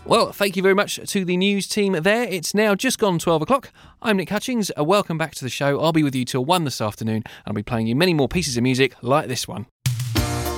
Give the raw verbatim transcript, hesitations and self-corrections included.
Well, thank you very much to the news team there. It's now just gone twelve o'clock. I'm Nick Hutchings. Uh, welcome back to the show. I'll be with you till one this afternoon. I'll be playing you many more pieces of music like this one.